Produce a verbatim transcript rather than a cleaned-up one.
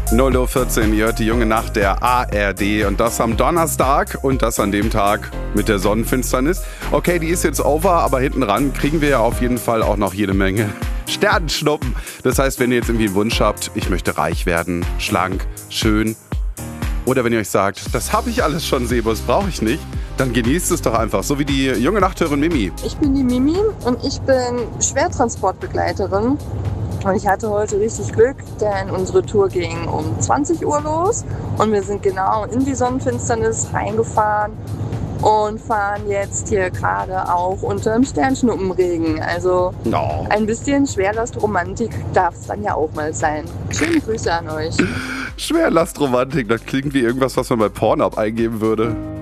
null Uhr vierzehn, ihr hört die junge Nacht der A R D und das am Donnerstag und das an dem Tag mit der Sonnenfinsternis. Okay, die ist jetzt over, aber hinten ran kriegen wir ja auf jeden Fall auch noch jede Menge Sternenschnuppen. Das heißt, wenn ihr jetzt irgendwie einen Wunsch habt, ich möchte reich werden, schlank, schön, oder wenn ihr euch sagt, das habe ich alles schon, Sebus, brauche ich nicht, dann genießt es doch einfach, so wie die junge Nachthörerin Mimi. Ich bin die Mimi und ich bin Schwertransportbegleiterin. Und ich hatte heute richtig Glück, denn unsere Tour ging um zwanzig Uhr los und wir sind genau in die Sonnenfinsternis reingefahren und fahren jetzt hier gerade auch unter dem Sternschnuppenregen. Also No. ein bisschen Schwerlastromantik darf es dann ja auch mal sein. Schöne Grüße an euch. Schwerlastromantik, das klingt wie irgendwas, was man bei Pornhub eingeben würde.